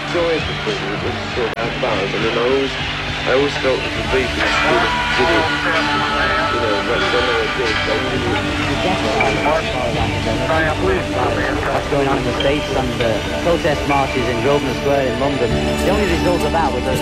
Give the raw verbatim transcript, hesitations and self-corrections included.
enjoyed the thing. It was sort of out of bounds. And then I always, I always felt that the Beatles did it, did it, you know, when when they were big, they did it. What's going on in the States and the protest marches in Grosvenor Square in London. The only result of that was a